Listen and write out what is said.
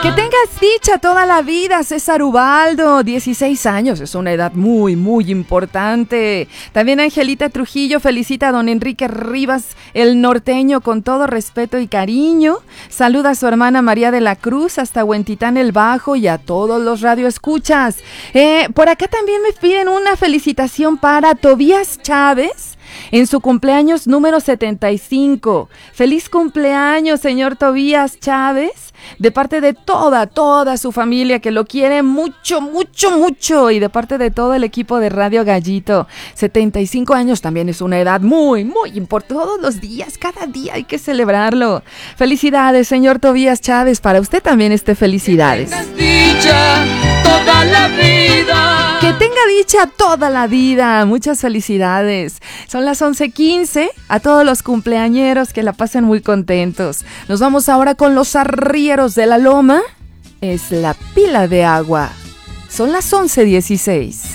Que tengas dicha toda la vida, César Ubaldo. 16 años, es una edad muy, muy importante. También Angelita Trujillo felicita a don Enrique Rivas, el norteño, con todo respeto y cariño. Saluda a su hermana María de la Cruz hasta Huentitán el Bajo y a todos los radioescuchas. Por acá también me piden una felicitación para Tobías Chávez en su cumpleaños número 75. Feliz cumpleaños, señor Tobías Chávez, de parte de toda su familia que lo quiere mucho, mucho, mucho, y de parte de todo el equipo de Radio Gallito. 75 años también es una edad muy, muy importante. Todos los días, cada día hay que celebrarlo. Felicidades, señor Tobías Chávez. Para usted también felicidades. Que tengas dicha toda la vida. Que tenga dicha toda la vida. Muchas felicidades. Son las 11:15. A todos los cumpleañeros que la pasen muy contentos. Nos vamos ahora con los arrieros de la loma. Es la pila de agua. Son las 11:16.